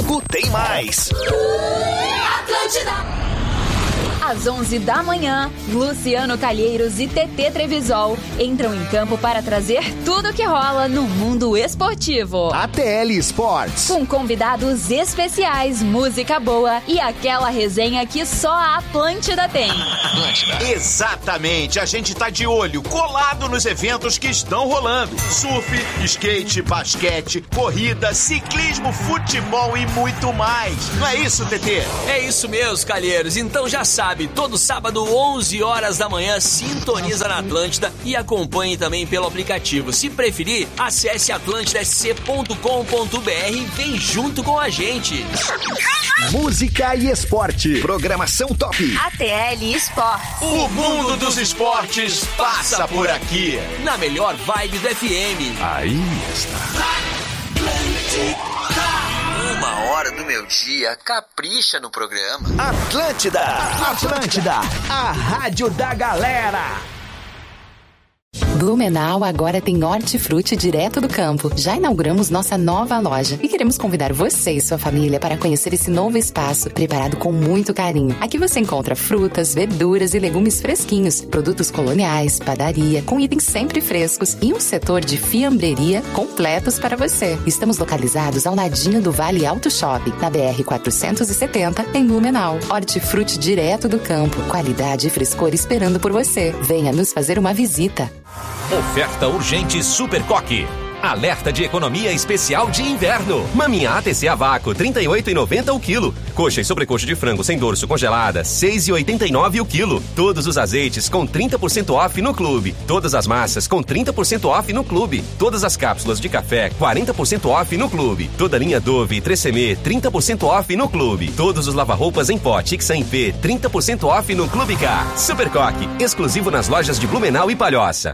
5 tem mais. Atlântida. Às 11 da manhã, Luciano Calheiros e TT Trevisol entram em campo para trazer tudo que rola no mundo esportivo. ATL Sports. Com convidados especiais, música boa e aquela resenha que só a Atlântida tem. Atlântida. Exatamente, a gente tá de olho, colado nos eventos que estão rolando. Surf, skate, basquete, corrida, ciclismo, futebol e muito mais. Não é isso, TT? É isso mesmo, Calheiros. Então já sabe, todo sábado, 11 horas da manhã, sintoniza na Atlântida e acompanhe também pelo aplicativo. Se preferir, acesse atlantidasc.com.br e vem junto com a gente. Música e esporte. Programação top. ATL Esportes. O mundo dos esportes passa por aqui. Na melhor vibe do FM. Aí está. Uma hora do meu dia, capricha no programa. Atlântida, a rádio da galera. Blumenau agora tem hortifruti direto do campo. Já inauguramos nossa nova loja e queremos convidar você e sua família para conhecer esse novo espaço preparado com muito carinho. Aqui você encontra frutas, verduras e legumes fresquinhos, produtos coloniais, padaria, com itens sempre frescos e um setor de fiambreria completos para você. Estamos localizados ao ladinho do Vale Auto Shopping, na BR 470, em Blumenau. Hortifruti direto do campo, qualidade e frescor esperando por você. Venha nos fazer uma visita. Oferta urgente Super Coque. Alerta de economia especial de inverno. Maminha ATC a vácuo, R$ 38,90 o quilo. Coxa e sobrecoxa de frango sem dorso congelada, R$ 6,89 o quilo. Todos os azeites com 30% off no clube. Todas as massas com 30% off no clube. Todas as cápsulas de café, 40% off no clube. Toda linha Dove e 3CM, 30% off no clube. Todos os lava-roupas em pote XAMP, 30% off no Clube K. Super Coque, exclusivo nas lojas de Blumenau e Palhoça.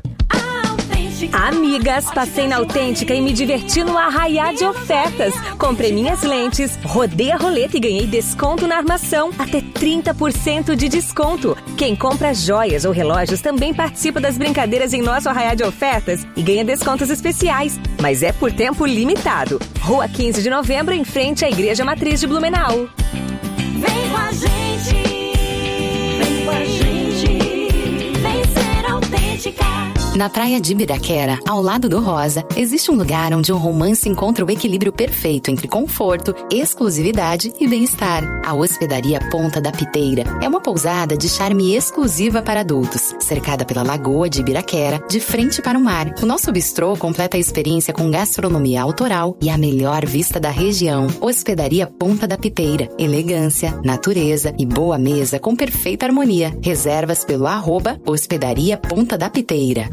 Amigas, passei na Autêntica e me diverti no arraiá de ofertas. Comprei minhas lentes, rodei a roleta e ganhei desconto na armação. Até 30% de desconto. Quem compra joias ou relógios também participa das brincadeiras em nosso arraiá de ofertas e ganha descontos especiais. Mas é por tempo limitado. Rua 15 de Novembro, em frente à Igreja Matriz de Blumenau. Vem com a gente. Vem com a gente. Vem ser autêntica. Na praia de Ibiraquera, ao lado do Rosa, existe um lugar onde o romance encontra o equilíbrio perfeito entre conforto, exclusividade e bem-estar. A Hospedaria Ponta da Piteira é uma pousada de charme exclusiva para adultos, cercada pela Lagoa de Ibiraquera, de frente para o mar. O nosso bistrô completa a experiência com gastronomia autoral e a melhor vista da região. Hospedaria Ponta da Piteira, elegância, natureza e boa mesa com perfeita harmonia. Reservas pelo @Hospedaria Ponta da Piteira.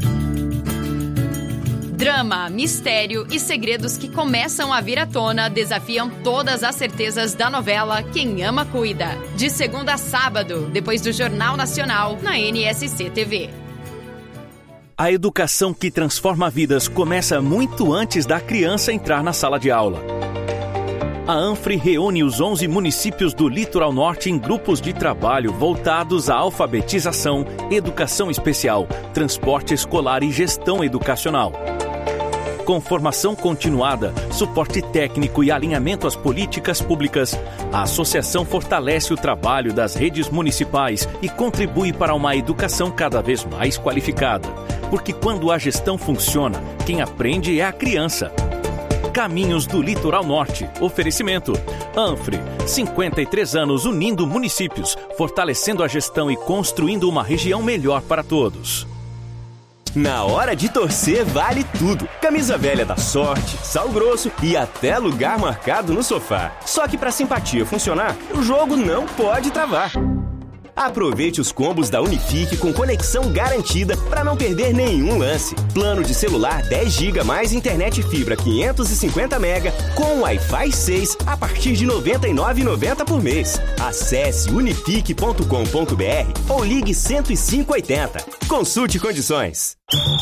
Drama, mistério e segredos que começam a vir à tona desafiam todas as certezas da novela Quem Ama Cuida. De segunda a sábado, depois do Jornal Nacional, na NSC TV. A educação que transforma vidas começa muito antes da criança entrar na sala de aula. A ANFRE reúne os 11 municípios do Litoral Norte em grupos de trabalho voltados à alfabetização, educação especial, transporte escolar e gestão educacional. Com formação continuada, suporte técnico e alinhamento às políticas públicas, a associação fortalece o trabalho das redes municipais e contribui para uma educação cada vez mais qualificada. Porque quando a gestão funciona, quem aprende é a criança. Caminhos do Litoral Norte. Oferecimento. ANFRE. 53 anos unindo municípios, fortalecendo a gestão e construindo uma região melhor para todos. Na hora de torcer, vale tudo. Camisa velha da Sorte, sal grosso e até lugar marcado no sofá. Só que para simpatia funcionar, o jogo não pode travar. Aproveite os combos da Unifique com conexão garantida para não perder nenhum lance. Plano de celular 10 GB mais internet fibra 550 MB com Wi-Fi 6 a partir de R$ 99,90 por mês. Acesse unifique.com.br ou ligue 10580. Consulte condições.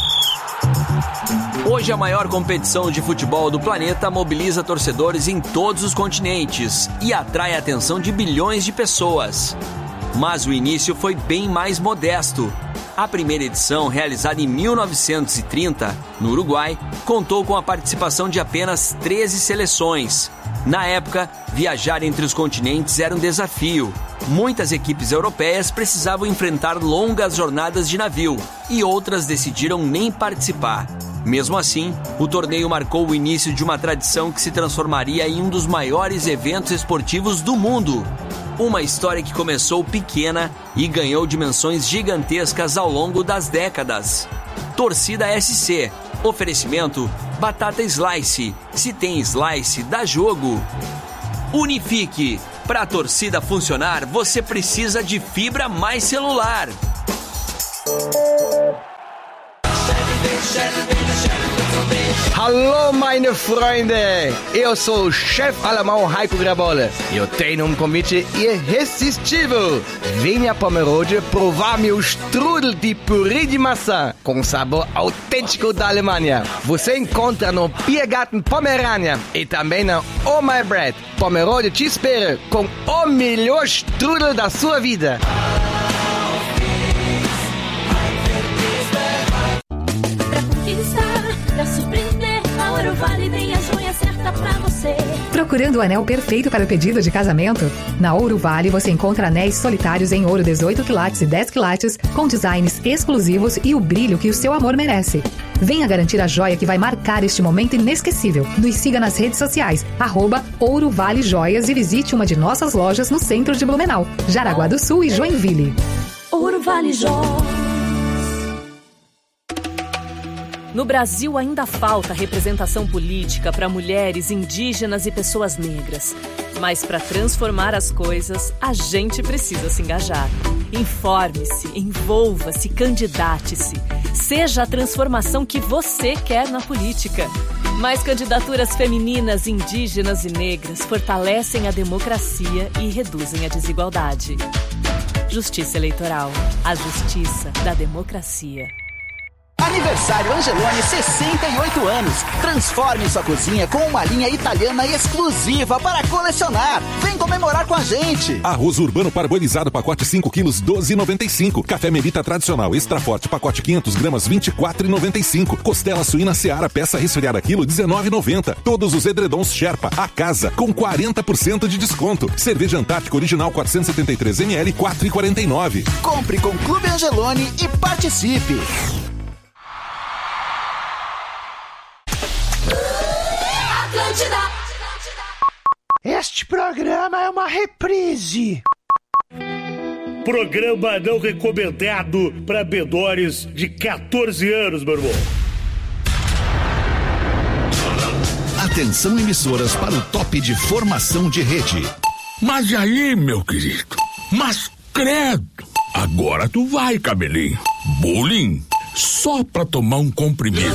Hoje a maior competição de futebol do planeta mobiliza torcedores em todos os continentes e atrai a atenção de bilhões de pessoas. Mas o início foi bem mais modesto. A primeira edição, realizada em 1930, no Uruguai, contou com a participação de apenas 13 seleções. Na época, viajar entre os continentes era um desafio. Muitas equipes europeias precisavam enfrentar longas jornadas de navio e outras decidiram nem participar. Mesmo assim, o torneio marcou o início de uma tradição que se transformaria em um dos maiores eventos esportivos do mundo. Uma história que começou pequena e ganhou dimensões gigantescas ao longo das décadas. Torcida SC. Oferecimento: batata slice. Se tem slice, dá jogo. Unifique. Para a torcida funcionar, você precisa de fibra mais celular. Hallo meine Freunde, eu sou o chefe alemão Heiko Grabolle. Eu tenho um convite irresistível. Venha para Pomerode provar meu strudel de purê de maçã com sabor autêntico da Alemanha. Você encontra no Biergarten Pomerania e também na Oh My Bread. Pomerode te espera com o melhor strudel da sua vida. Pra surpreender, a Ouro Vale tem a joia certa pra você. Procurando o anel perfeito para o pedido de casamento? Na Ouro Vale você encontra anéis solitários em ouro 18 quilates e 10 quilates, com designs exclusivos e o brilho que o seu amor merece. Venha garantir a joia que vai marcar este momento inesquecível. Nos siga nas redes sociais, @Ouro Vale Joias, e visite uma de nossas lojas no centro de Blumenau, Jaraguá do Sul e Joinville. Ouro Vale Joias. No Brasil ainda falta representação política para mulheres, indígenas e pessoas negras. Mas para transformar as coisas, a gente precisa se engajar. Informe-se, envolva-se, candidate-se. Seja a transformação que você quer na política. Mais candidaturas femininas, indígenas e negras fortalecem a democracia e reduzem a desigualdade. Justiça Eleitoral. A justiça da democracia. Aniversário Angeloni, 68 anos. Transforme sua cozinha com uma linha italiana exclusiva para colecionar. Vem comemorar com a gente. Arroz urbano parboilizado, pacote 5 quilos, 12,95. Café Melita tradicional, extra forte, pacote 500 gramas, 24,95. Costela suína Seara, peça resfriada, quilo, 19,90. Todos os edredons Sherpa, a casa, com 40% de desconto. Cerveja Antártica original, 473 ml, 4,49. Compre com Clube Angeloni e participe. Este programa é uma reprise. Programa não recomendado para menores de 14 anos, meu irmão. Atenção, emissoras, para o top de formação de rede. Mas e aí, meu querido? Mas credo! Agora tu vai, cabelinho. Bullying? Só pra tomar um comprimido.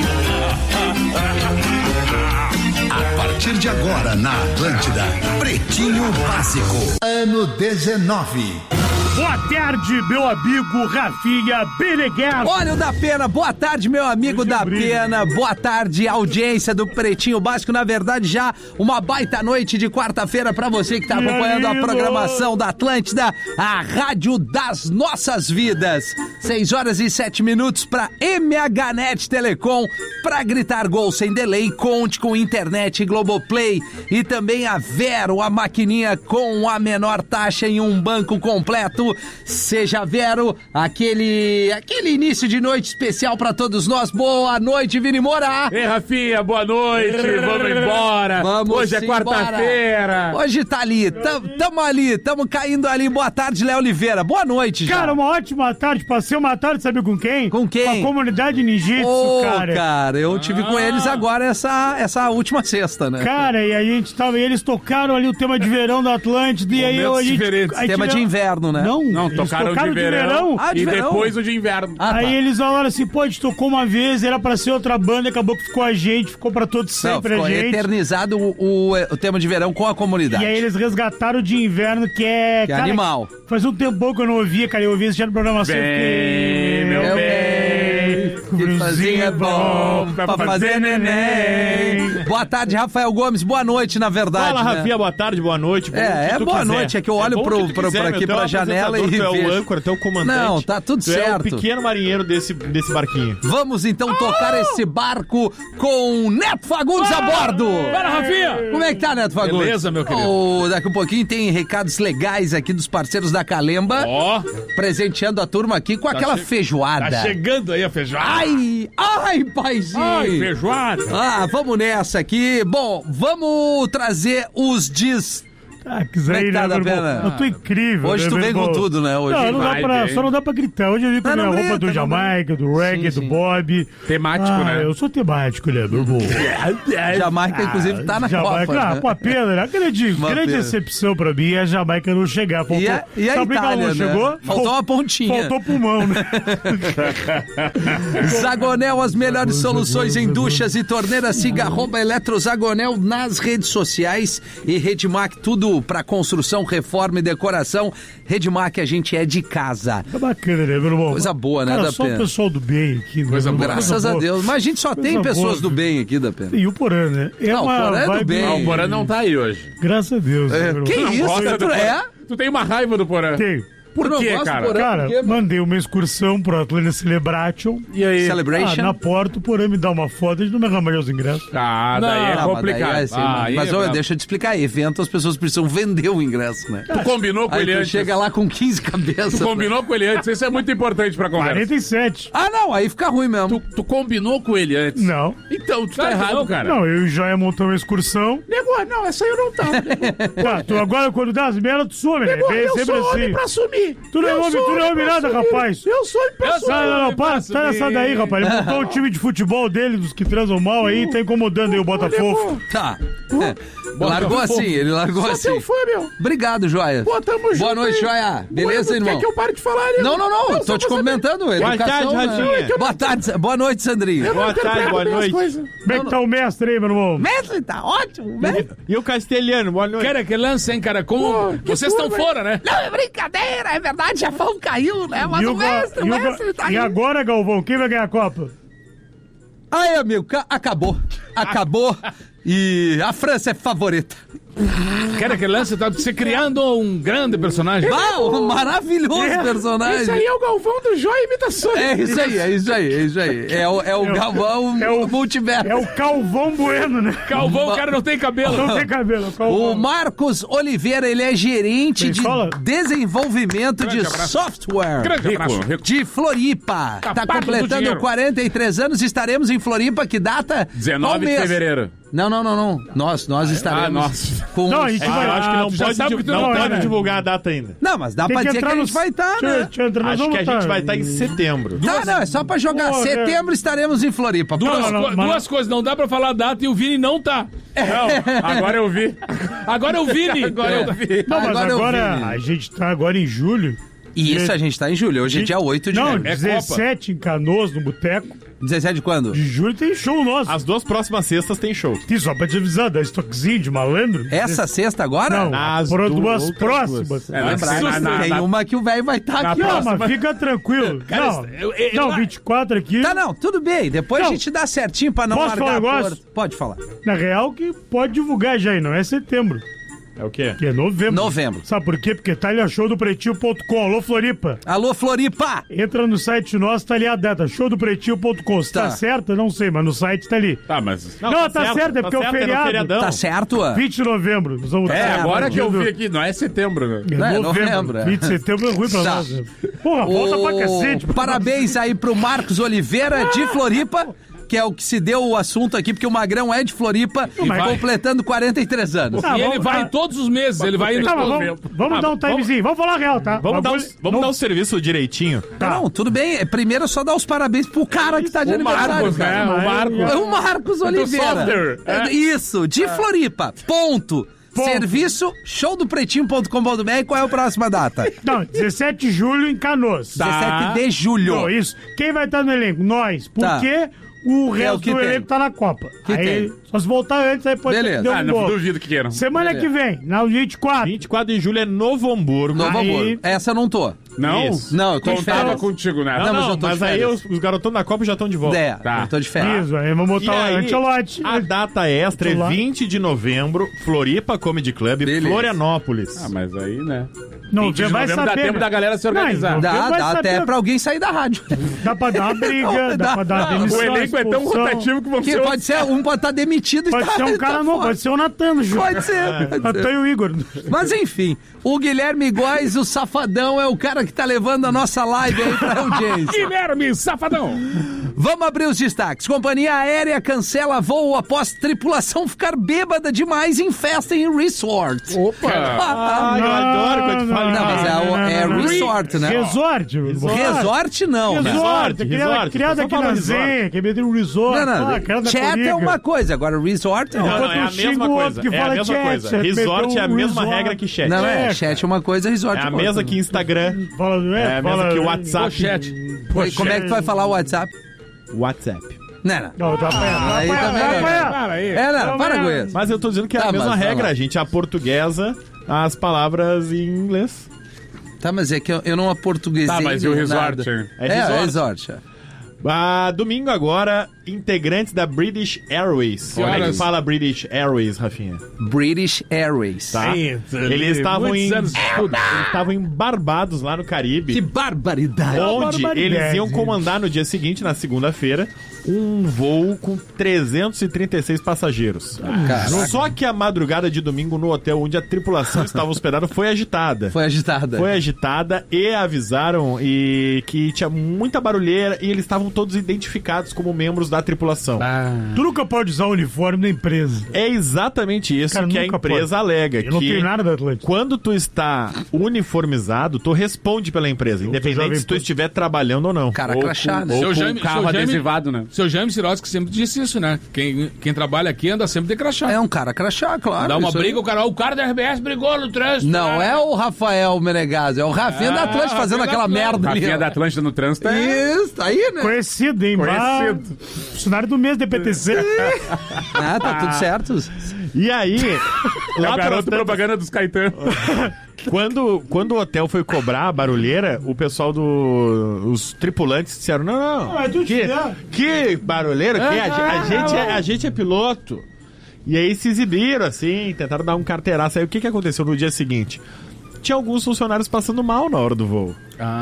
A partir de agora, na Atlântida, Pretinho Básico, ano 19. Boa tarde, meu amigo Rafinha Beneguer. Olha o da Pena, boa tarde, meu amigo da Pena. Boa tarde, audiência do Pretinho Básico. Na verdade, já uma baita noite de quarta-feira pra você que tá acompanhando a programação da Atlântida, a rádio das nossas vidas. 6h07 pra MHNet Telecom. Pra gritar gol sem delay, conte com internet e Globoplay. E também a Vero, a maquininha com a menor taxa em um banco completo. Seja Vero, aquele início de noite especial pra todos nós. Boa noite, Vini Moura. Ei, Rafinha, boa noite. Vamos embora. Hoje é quarta-feira. Hoje tá ali, tamo caindo ali. Boa tarde, Léo Oliveira. Boa noite, cara, uma ótima tarde. Passei uma tarde, sabe com quem? Com quem? Com a comunidade ninjitsu, cara, eu tive com eles agora essa última sexta, né? Cara, e a gente tava, e eles tocaram ali o tema de verão da Atlântida, e aí a gente... Tema de inverno, né? Não, tocaram de verão e depois o de inverno. Aí eles falaram assim, pô, a gente tocou uma vez, era pra ser outra banda, acabou que ficou a gente, ficou pra todos sempre. Ficou a gente. Eternizado o tema de verão com a comunidade. E aí eles resgataram o de inverno, que é... Que é animal. Faz um tempão que eu não ouvia, cara, eu ouvia isso já no programação. Meu bem. Que friozinho é bom pra fazer neném. Boa tarde, Rafael Gomes. Boa noite, na verdade. Fala, né? Rafinha, boa tarde, boa noite. Boa noite. É que eu olho aqui pra janela e tu é vejo. o âncora, tu é o comandante. Não, tá tudo tu certo. É o pequeno marinheiro desse barquinho. Vamos então tocar esse barco com Neto Fagundes a bordo. Bora, Rafinha. Como é que tá, Neto Fagundes? Beleza, meu querido. Daqui a pouquinho tem recados legais aqui dos parceiros da Calemba. Presenteando a turma aqui com aquela feijoada. Tá chegando aí a feijoada. Ai, paizinho. Ai, feijoada. Vamos nessa aqui. Bom, vamos trazer os que isso aí, tá, né, Pena? Eu tô incrível. Hoje né, tu vem com tudo, né? Hoje só não dá pra gritar. Hoje eu vim com a minha roupa do Jamaica, do reggae, do Bob. Temático, né? Eu sou temático, né, meu irmão? Jamaica, inclusive, tá na Jamaica, Copa. Né? Pô, pena, né? Grande decepção pra mim é a Jamaica não chegar. Faltou, e a Itália, não chegou? Faltou uma pontinha. Faltou pulmão, né? Zagonel, as melhores soluções em duchas e torneiras. Siga @EletroZagonel nas redes sociais e Redmac, tudo pra construção, reforma e decoração. Redmac, a gente é de casa. É bacana, né, meu irmão? Coisa boa, né, da só Pena? o pessoal do bem aqui. Coisa boa. Graças a Deus. Mas a gente só tem pessoas do bem aqui, da Pena. E o Porã, né? Não, o Porã é do bem. Não, o Porã não tá aí hoje. Graças a Deus. Que isso? Tu tem uma raiva do Porã? Tenho. Por quê, cara? Cara, mandei uma excursão pro Atlanta Celebration. E aí? Celebration? Na porta, o Porã me dá uma foto, eles não me arramaram os ingressos. Daí é complicado. Mas deixa eu te explicar. Evento, as pessoas precisam vender o ingresso, né? Tu combinou com ele antes. Chega lá com 15 cabeças. Tu combinou com ele antes. Isso é muito importante pra conversa. 47. Não, aí fica ruim mesmo. Tu combinou com ele antes? Não. Então, tu tá errado, cara. Não, eu e o Joia montamos uma excursão. Negócio, não, essa aí eu não tava. Tu agora, quando dá as merdas, tu some, né? Eu sou homem pra assumir. Tu não é homem nada, rapaz. Eu sou homem pra assumir. Não, para nessa daí, rapaz. Ele montou o time de futebol dele, dos que transam mal aí, tá incomodando aí o Botafogo. Tá. Largou assim, ele largou assim. Sou teu fã, meu. Obrigado, Joia. Pô, tamo junto. Boa noite, Joia. Beleza, irmão? Quer que eu pare de falar? Não. Tô te cumprimentando. Boa tarde, Radinha. Boa tarde. Boa noite, Sandrinho. Boa tarde, boa noite. Como é que tá o mestre aí, meu irmão? Mestre, tá ótimo. E o Castelhano, boa noite. Cara, que lance, hein, cara? Como vocês estão fora, né? Não, é brincadeira, é verdade, Jafão caiu, né? Mas o mestre tá aí. E agora, Galvão, quem vai ganhar a Copa? Aí, amigo, acabou. E a França é favorita. Cara, que lance, tá você criando um grande personagem. Um maravilhoso personagem. Esse aí é o Galvão do Joia Imitações. É isso aí. É o Galvão multiverso. É o Calvão Bueno, né? Calvão, o cara não tem cabelo. Não tem cabelo. O Marcos Oliveira, ele é gerente de desenvolvimento de software de Floripa. Tá completando 43 anos. Estaremos em Floripa, que data? 19 de fevereiro. Não. Nós estaremos. Não, a gente vai. Acho que não pode divulgar a data ainda. Não, mas dá pra dizer que a gente vai estar, né? Acho que a gente vai estar em setembro. Não, é só pra jogar. Setembro estaremos em Floripa. Duas coisas, não dá pra falar a data e o Vini não tá. Não, agora eu vi. Agora eu vi, Vini. Não, mas agora a gente tá agora em julho. Isso, a gente tá em julho. Hoje é dia 8 de julho. Não, 17 em Canoas, no Boteco. 17 de quando? De julho tem show nosso. As duas próximas sextas tem show. Isso, só pra te avisar, da estoquezinho de malandro. Essa sexta agora? Não, foram duas próximas. Tem uma que o velho vai estar aqui. Não, mas fica tranquilo. Não, 24 aqui. Tá, não, tudo bem. Depois a gente dá certinho pra não largar. Pode falar. Na real que pode divulgar já aí, não é setembro. É o quê? Que é novembro. Novembro. Sabe por quê? Porque tá ali a showdopretinho.com. Alô, Floripa. Alô, Floripa. Entra no site nosso, tá ali a data. showdopretinho.com. Se tá certo, não sei, mas no site tá ali. Tá, mas... Não, tá certo, é porque é o feriado. Tá certo? 20 de novembro. Nós vamos agora que eu vi aqui. Não é setembro, né? É novembro. 20 de setembro é ruim pra nós. Né? Porra, volta pra cacete. Parabéns aí pro Marcos Oliveira, de Floripa. Que é o que se deu o assunto aqui, porque o Magrão é de Floripa, completando 43 anos. E ele vai todos os meses, ele vai indo Vamos dar um timezinho, vamos falar real, tá? Vamos dar o serviço direitinho. Tá. Não, tudo bem. Primeiro é só dar os parabéns pro cara que tá de aniversário. O Marcos Oliveira. Isso, de Floripa. Ponto. Serviço showdopretinho.com.br. Qual é a próxima data? Não, 17 de julho em Canoas. 17 de julho. Não, isso. Quem vai estar no elenco? Nós. Porque o resto do elenco tá na Copa. Aí, só se voltar antes, aí pode ter não duvido que queiram. Semana que vem, na 24. 24 de julho é Novo Hamburgo. Novo Hamburgo. Essa eu não tô. Não? Isso. Não, eu tô de Contava férias. contigo, né? Mas aí os garotões da Copa já estão de volta. Eu tô de férias. Isso, aí vamos botar o Ancelotti. A data extra é 20 de novembro, Floripa Comedy Club, Florianópolis. Mas aí, né? Não, você vai saber. Dá tempo da galera se organizar. Dá até pra alguém sair da rádio. Dá pra dar uma briga, dá pra dar uma demissão. O elenco é tão rotativo que vão ser... Pode ser, um pode estar demitido. Pode ser um cara novo, pode ser o Natano, Ju. Pode ser. Natan e o Igor. Mas enfim, o Guilherme Góes, o safadão, é o cara que tá levando a nossa live aí pra audiência. Guilherme, safadão. Vamos abrir os destaques. Companhia aérea cancela voo após tripulação ficar bêbada demais em festa em resort. Opa! Eu adoro quando tu fala. Não, mas é resort, né? Resort. Resort não. Resort. Criado aqui na Zenha, que é meio de um resort. Não. Chat é uma coisa, agora resort não. Não, é a mesma coisa. É a mesma coisa. Resort é a mesma regra que chat. Não, chat é uma coisa, resort é a mesma que Instagram. É a mesma que WhatsApp. Chat. Como é que tu vai falar o WhatsApp? WhatsApp. Não, tá aí também. Para com isso. Mas eu tô dizendo que é a mesma regra, gente. A portuguesa, as palavras em inglês. Tá, mas é que eu não aportuguesei. Tá, mas e o resort? Resort. Domingo agora, integrantes da British Airways. Como é que fala British Airways, Rafinha? British Airways. Tá. Eles estavam em Barbados, lá no Caribe. Que barbaridade. Onde eles iam comandar no dia seguinte, na segunda-feira, um voo com 336 passageiros. Só que a madrugada de domingo no hotel onde a tripulação estava hospedada foi agitada. Foi agitada e avisaram que tinha muita barulheira e eles estavam todos identificados como membros da tripulação. Tu nunca pode usar o uniforme da empresa. É exatamente isso que a empresa alega. Eu não tenho nada da Atlântica. Quando tu está uniformizado, tu responde pela empresa, independente se tu estiver trabalhando ou não. Cara, crachá, né? Ou com carro adesivado, né? Seu Jaime Sirotsky sempre disse isso, né? Quem trabalha aqui anda sempre de crachá. É um cara crachá, claro. Dá uma briga, o cara da RBS brigou no trânsito. Não é o Rafael Menegaso, é o Rafinha da Atlântida fazendo aquela merda ali. Rafinha da Atlântida no trânsito Isso, tá aí, né? Conhecido, hein? Funcionário do mês de PTC. Tá tudo certo. E aí... lá o garoto propaganda dos Caetano. Quando o hotel foi cobrar a barulheira, o pessoal os tripulantes disseram, não, que barulheira, a gente é piloto. E aí se exibiram, assim, tentaram dar um carteiraço. Aí o que aconteceu no dia seguinte? Tinha alguns funcionários passando mal na hora do voo.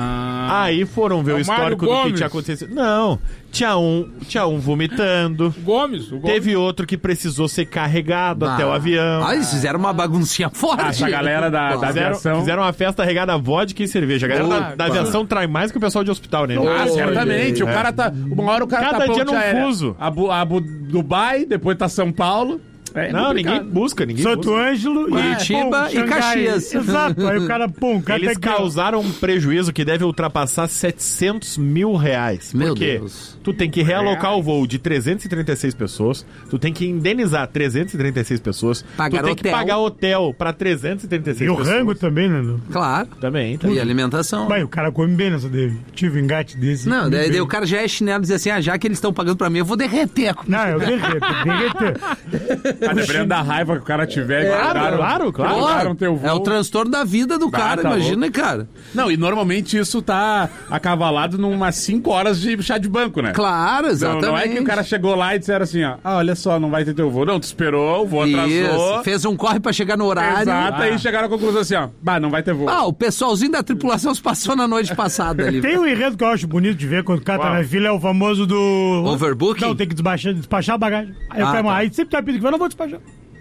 Aí foram ver o histórico do que tinha acontecido. Não, tinha um vomitando. Gomes. Teve outro que precisou ser carregado até o avião. Eles fizeram uma baguncinha forte. Essa galera da aviação. Fizeram uma festa regada a vodka e cerveja. A galera da aviação trai mais que o pessoal de hospital, né? Certamente. O cara tá... Uma hora o cara cada dia num fuso. Abu Dubai, depois tá São Paulo... ninguém busca. Santo Ângelo, Curitiba e Caxias. Exato, aí o cara, eles causaram um prejuízo que deve ultrapassar R$700 mil. Meu porque Deus. Tu tem que realocar o voo de 336 pessoas, tu tem que indenizar 336 pessoas, tu tem que pagar hotel pra 336 pessoas. E o rango também, né? Claro. Também. E alimentação. O cara come bem nessa dele. Tive um engate desse. Não, daí o cara já é chinelo e diz assim, já que eles estão pagando pra mim, eu vou derreter. Não, eu derreter. Dependendo da raiva que o cara tiver. Claro. É o transtorno da vida do cara, imagina, cara. Não, e normalmente isso tá acavalado numas 5 horas de chá de banco, né? Claro, exatamente. Não é que o cara chegou lá e disseram assim, olha só, não vai ter teu voo. Não, tu esperou, o voo atrasou. Fez um corre pra chegar no horário. Exato, aí chegaram à conclusão assim, não vai ter voo. O pessoalzinho da tripulação se passou na noite passada ali. Tem um enredo que eu acho bonito de ver quando o cara tá na fila, é o famoso do... Overbooking? Não, tem que despachar a bagagem. Aí o cara, aí sempre tá pedindo que eu não vou despachar.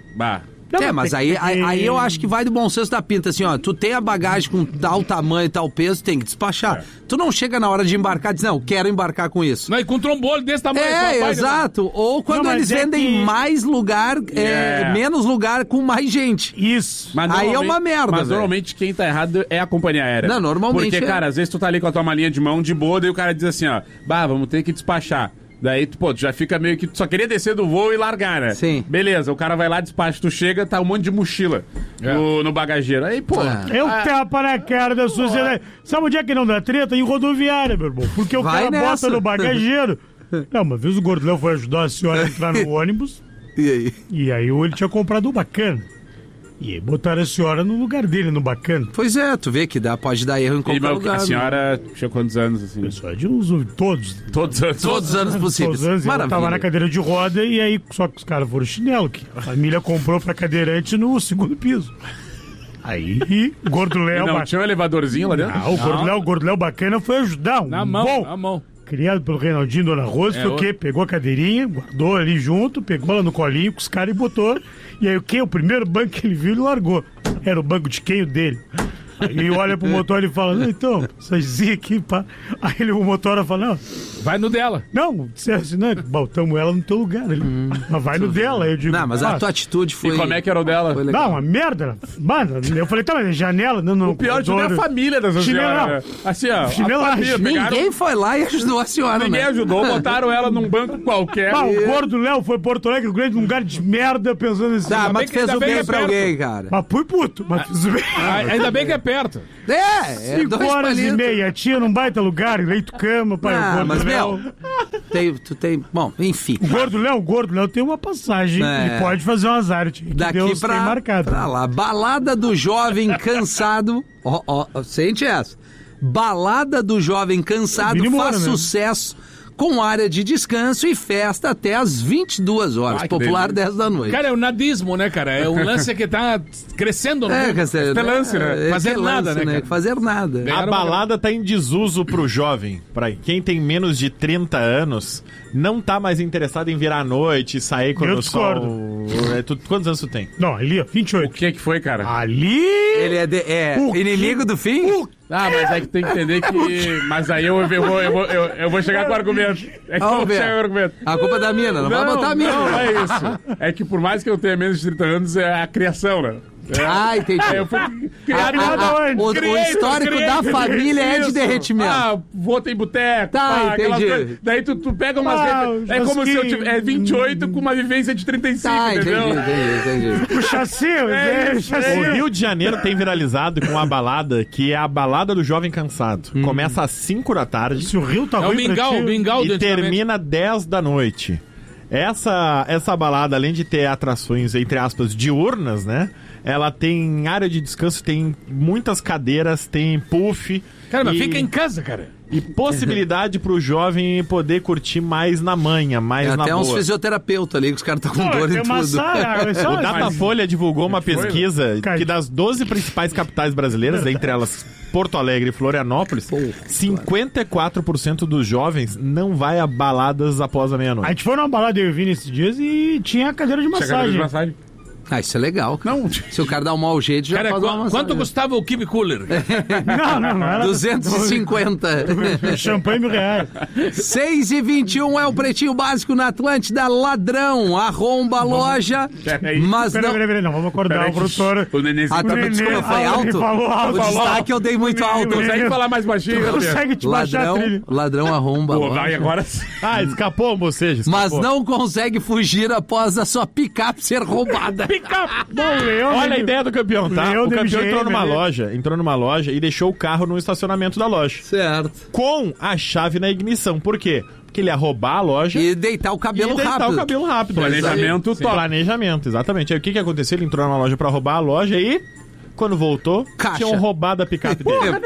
Mas aí eu acho que vai do bom senso da pinta, assim, tu tem a bagagem com tal tamanho e tal peso, tem que despachar. Tu não chega na hora de embarcar e diz, não, quero embarcar com isso. Não, e com um trombolho desse tamanho. Exato. Ou quando eles vendem mais lugar, menos lugar com mais gente. Isso. Aí é uma merda. Mas normalmente quem tá errado é a companhia aérea. Não, normalmente Porque, cara, às vezes tu tá ali com a tua malinha de mão de boa, daí o cara diz assim, vamos ter que despachar. Daí, tu já fica meio que... Tu só queria descer do voo e largar, né? Sim. Beleza, o cara vai lá, despacha, tu chega, tá um monte de mochila no bagageiro. Aí, Eu tapa na cara da sociedade. Sabe onde é que não dá treta? Em rodoviária, meu irmão. Porque o cara bota no bagageiro. Não, uma vez o Gordo Léo foi ajudar a senhora a entrar no ônibus. E aí? E aí ele tinha comprado um bacana. E aí botaram a senhora no lugar dele, no bacana. Pois é, tu vê que pode dar erro em qualquer lugar. A senhora tinha quantos anos, assim? Pessoal, de uns todos. Todos os anos possíveis. Ela tava na cadeira de roda e aí só que os caras foram chinelo, que a família comprou pra cadeirante no 2º piso. Aí, o Gordo Léo... Não tinha um elevadorzinho lá dentro? O Gordo Léo bacana foi ajudar. Na mão. Criado pelo Reinaldinho Dona Rosa, foi o quê? Pegou a cadeirinha, guardou ali junto, pegou ela no colinho com os caras e botou. E aí o quê? O primeiro banco que ele viu, ele largou. Era o banco de quem? O dele. Aí olha pro motor e fala, não, então, sazinha aqui, pá. Aí o motor fala, não. Vai no dela. Não, disseram assim, não, botamos ela no teu lugar. Mas vai no dela. Aí eu digo, não, mas a tua atitude foi... E como é que era o dela? Não, uma merda. Mano, eu falei, tá, mas janela... Não, o pior de tudo é a família dessa senhora. Assim, ó, ninguém foi lá e ajudou a senhora, Ninguém ajudou, botaram ela num banco qualquer. O Gordo Léo foi Porto Alegre, Grande, num lugar de merda, pensando assim. Tá, mas tu fez o bem pra alguém, cara. Mas fui puto, mas fiz o bem. Ainda bem que é perto. 5 horas e meia, tinha num baita lugar, leito cama, pai. Mas, tu tem... Bom, enfim. O Gordo Léo tem uma passagem, ele pode fazer um azar. Daqui pra lá. Balada do jovem cansado. Sente essa. Balada do jovem cansado faz sucesso com área de descanso e festa até às 22 horas. Popular 10 da noite. Cara, é o nadismo, né, cara? É um lance que tá crescendo no mundo. É lance, né? Fazer nada, né, cara? Fazer nada. A balada tá em desuso pro jovem. Pra quem tem menos de 30 anos, não tá mais interessado em virar à noite e sair quando o sol... Quantos anos tu tem? Não, ali, ó, 28. O que foi, cara? Ali... Ele é inimigo do fim? Mas é que tem que entender que... Mas aí eu vou chegar com o argumento. A culpa é da mina, não vai botar a mina. Não, é isso. É que por mais que eu tenha menos de 30 anos, é a criação, né? Entendi. Eu fui criado o histórico da família é de derretimento. Vou ter boteco. Tá, entendi. Daí tu pega umas... é como se eu tivesse 28 com uma vivência de 35, entendeu? Entendi. O chassi, O Rio de Janeiro tem viralizado com uma balada que é a balada do jovem cansado. Começa às 5 da tarde. Se o Rio tá ruim o mingau e termina 10 da noite. Essa balada, além de ter atrações, entre aspas, diurnas, né? Ela tem área de descanso, tem muitas cadeiras, tem puff. Cara, mas fica em casa, cara. E possibilidade pro jovem poder curtir mais na manha, mais na boa. Até uns fisioterapeutas ali, que os caras estão com dor e tudo. O Datafolha divulgou uma pesquisa que das 12 principais capitais brasileiras, entre elas Porto Alegre e Florianópolis, 54% dos jovens não vai a baladas após a meia-noite. A gente foi numa balada, eu vi nesses dias, e tinha cadeira de massagem. Isso é legal. Não. Se o cara dá um mau jeito, já faz uma massagem. Quanto custava o Kibe Cooler? Não era 250. Champanhe R$1.000. 6h21 é o Pretinho Básico na Atlântida. Ladrão, arromba a loja. Mas Peraí, não, vamos acordar o produtor. O nenezinho. Desculpa, foi alto? O destaque eu dei muito alto. Consegue falar mais baixinho? Consegue te baixar a trilha. Ladrão arromba a loja. Vai agora. Escapou o bocejo. Mas não consegue fugir após a sua picape ser roubada. Olha a ideia do campeão, tá? O campeão entrou numa loja e deixou o carro no estacionamento da loja. Certo. Com a chave na ignição. Por quê? Porque ele ia roubar a loja e deitar o cabelo rápido. Planejamento top. Planejamento, exatamente. Aí o que aconteceu? Ele entrou na loja pra roubar a loja e... Quando voltou, tinham roubado a picape dele.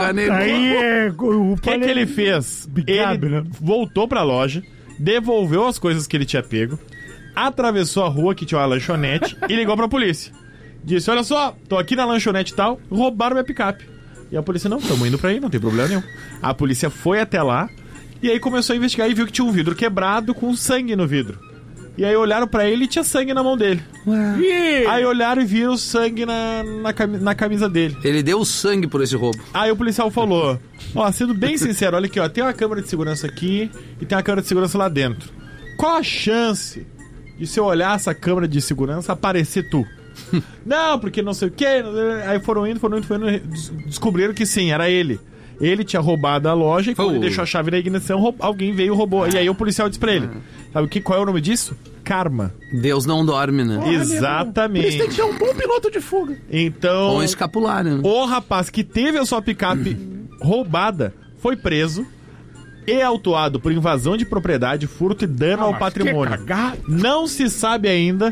Aí o que ele fez? Ele voltou pra loja, devolveu as coisas que ele tinha pego, atravessou a rua que tinha uma lanchonete e ligou pra polícia. Disse, olha só, tô aqui na lanchonete e tal, roubaram minha picape. E a polícia, não, estamos indo pra aí, não tem problema nenhum. A polícia foi até lá e aí começou a investigar e viu que tinha um vidro quebrado com sangue no vidro. E aí olharam pra ele e tinha sangue na mão dele. Aí olharam e viram sangue na camisa dele. Ele deu sangue por esse roubo. Aí o policial falou, sendo bem sincero, olha aqui, tem uma câmera de segurança aqui e tem uma câmera de segurança lá dentro. Qual a chance de se eu olhar essa câmera de segurança aparecer tu? Não, porque não sei o que. Aí foram indo, descobriram que sim, era ele. Ele tinha roubado a loja e quando ele deixou a chave na ignição, alguém veio e roubou. E aí o policial disse pra ele, sabe qual é o nome disso? Karma. Deus não dorme, né? Exatamente. Eles têm que ser um bom piloto de fuga. Então... Ou escapulário, né? O rapaz que teve a sua picape roubada foi preso e autuado por invasão de propriedade, furto e dano ao patrimônio. Não se sabe ainda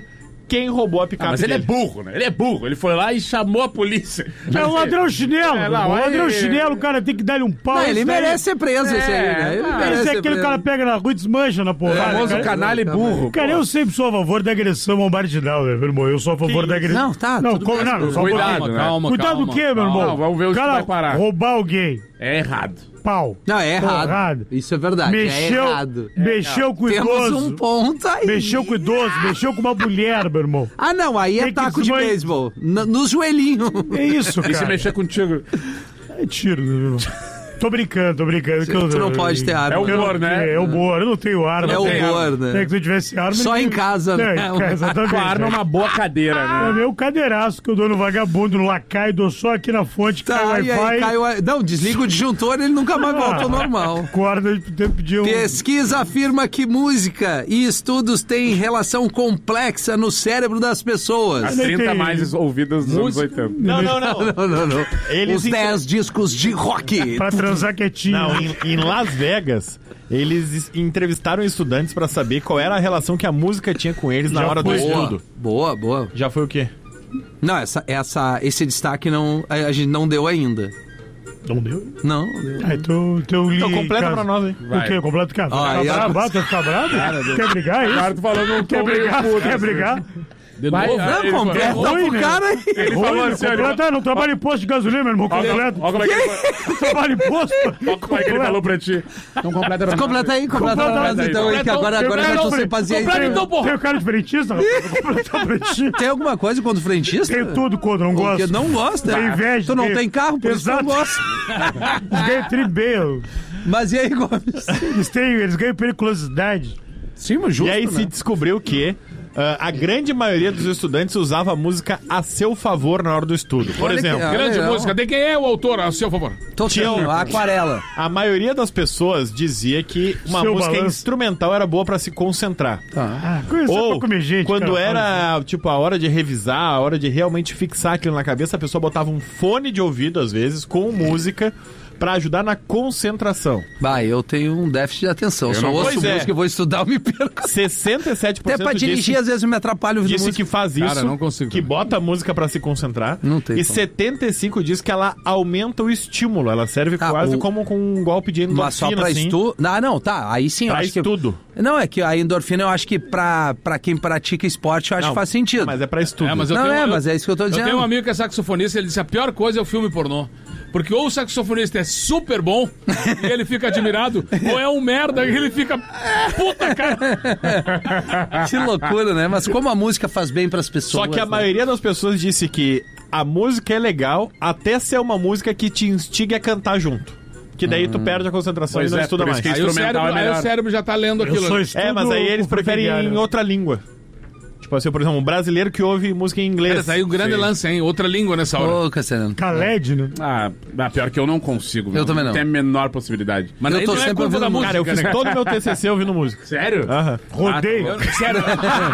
quem roubou a picape Mas ele é dele. burro, né? Ele é burro. Ele foi lá e chamou a polícia. É o ladrão chinelo. não, o ladrão aí- chinelo, o cara tem que dar-lhe um pau. Não, ele isso daí. merece ser preso, esse aí, né? Ele merece Esse é ser aquele preso. cara pega na rua e desmancha na porrada. O famoso cara. canalha e burro. Cara, eu sempre sou a favor da agressão ao marginal, né, meu irmão? Eu sou a favor da agressão. Não, tá, Não, tudo como, bem. não, só Cuidado, né? Cuidado do quê, meu irmão? Não, vamos ver onde Cara, vai parar. roubar alguém. É errado. Pau. Não, é errado. Porrada. Isso é verdade, é errado. Mexeu com o Temos idoso. um ponto aí. Mexeu com o idoso, mexeu com uma mulher, meu irmão. Ah, não, aí é Tem que taco de beisebol. Nos joelhinhos. É isso, cara. E se mexer contigo? É tiro, né, meu irmão? Tô brincando. Tu não pode ter arma. É humor, né? É humor, eu não tenho arma. É não tenho humor, arma. né? É que se eu tivesse arma... Só eu em não- casa, né? em casa, exatamente. Com a arma é uma boa cadeira, né? É meu cadeiraço que eu dou no vagabundo, no lacaio, dou só aqui na fonte, Tá, cai o e aí Wi-Fi. cai o... Não, desliga o disjuntor, ele nunca mais volta ao normal. Acorda e pedir um... Pesquisa afirma que música e estudos têm relação complexa no cérebro das pessoas. As 30 mais ouvidas dos anos 80. Não. Não. Eles Os 10 discos de rock. Pra transar quietinho. Não, em Las Vegas, eles entrevistaram estudantes pra saber qual era a relação que a música tinha com eles na Já hora do foi. estudo. Boa. Já foi o quê? Não, esse destaque não, a gente não deu ainda. Não deu? Não deu. Ah, então li... Então completa cara. pra nós, hein? O quê? Completa o quê? Ah, e a- Tu vai ficar bravo? Quer brigar, é isso? Cara, tu falou num Quer tom meio brigar? puto, Quer assim. brigar? Vai, Não, ele completa falou- pro cara aí. Ele falou assim, ele Completa, não trabalha em posto de gasolina, meu irmão. Completa. Olha como é que ele falou. Trabalha em posto. Olha como é que ele falou pra ti. Não completa pra Completa aí, completa pra nós, então, aí, que agora eu já tô sem paciência. Completa então, porra. Tem o cara de frentista, rapaz. Vou completar pra ti. Tem alguma coisa contra o frentista? Tem tudo contra, não Porque gosto. não gosta. Tem inveja. Tu não tem carro, por isso que Exato. não gosta. Eles ganham tribeio. Mas e aí, Gomes? Eles ganham periculosidade. Sim, mas justo, E aí né? se descobriu que a grande maioria dos estudantes usava a música a seu favor na hora do estudo. Por Olha exemplo, que- Grande legal. música. De quem é o autor, a seu favor? Total, aquarela. a maioria das pessoas dizia que uma Seu música balanço. instrumental era boa pra se concentrar. Ah, coisa Ou pra comer gente. quando cara. era, tipo, a hora de revisar, a hora de realmente fixar aquilo na cabeça, a pessoa botava um fone de ouvido, às vezes, com música, pra ajudar na concentração. Vai, eu tenho um déficit de atenção. Só ouço Pois é. música e vou estudar, eu me perco. 67% Até pra dirigir, às vezes, eu me atrapalho ouvindo disse música. que faz isso, Cara, não consigo. que bota a música pra se concentrar. Não tem E como. 75 diz que ela aumenta o estímulo, ela serve Ah, quase o- como com um golpe de endorfina, Mas só pra assim. estudo. Ah, não, tá. Aí sim, eu Pra acho estudo. que. Não, é que a endorfina eu acho que pra quem pratica esporte eu acho Não, que faz sentido. Mas é pra estudo. É, mas eu Não, tenho, mas é isso que eu tô dizendo. Eu tenho um amigo que é saxofonista, ele disse a pior coisa é o filme pornô. Porque ou o saxofonista é super bom e ele fica admirado, ou é um merda e ele fica puta, cara. Que loucura, né? Mas como a música faz bem pras pessoas. Só que a né? maioria das pessoas disse que a música é legal até ser uma música que te instigue a cantar junto. Que daí tu perde a concentração Pois e não é, estuda por mais. isso que Aí o, instrumental cérebro, é aí melhor. o cérebro já tá lendo aquilo. sou ali. estudo É, mas aí eles com preferem ferroviário. em outra língua. Tipo assim, por exemplo, um brasileiro que ouve música em inglês. Cara, tá aí o grande lance, hein? Outra língua nessa hora. Ô, Cassiano. Khaled, né? Pior que eu não consigo. Eu também não. Tem a menor possibilidade. Mas Eu aí tô não é sempre culpa ouvindo da música. Cara, eu fiz né? todo o meu TCC ouvindo música. Sério? Aham. Rodeio. Sério?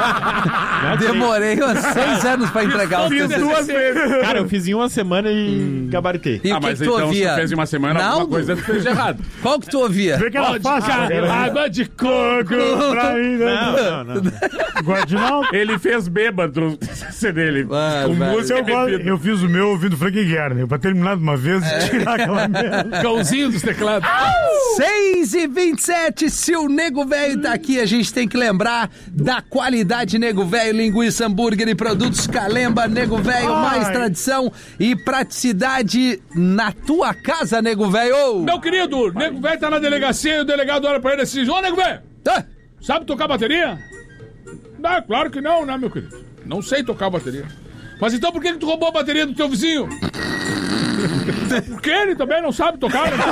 Demorei uns 6 anos pra entregar o Fiz TCC. duas vezes. Cara, eu fiz em uma semana e gabaritei. E o que, Mas que tu então ouvia? se fez em uma semana, alguma Naldo? coisa tu fez de errado. Qual que tu ouvia? Vê que ela faz, cara. Água de coco. Pra mim, né? Não. Guardinaldo. Ele fez bêbado o TCC dele. Ah, com velho. música e bebida. Eu fiz o meu ouvindo Frank Guerra, pra terminar de uma vez e tirar aquela merda. Cãozinho dos teclados. 6h27, se o Nego Velho tá aqui, a gente tem que lembrar da qualidade Nego Velho, linguiça, hambúrguer e produtos Calemba, Nego Velho, mais Ai. tradição e praticidade na tua casa, Nego Velho. Meu querido, Nego Velho tá na delegacia e o delegado olha pra ele assim: ô, Nego Velho, Ah, sabe tocar bateria? Não, claro que não, né, meu querido? Não sei tocar bateria. Mas então por que tu roubou a bateria do teu vizinho? Porque ele também não sabe tocar, né?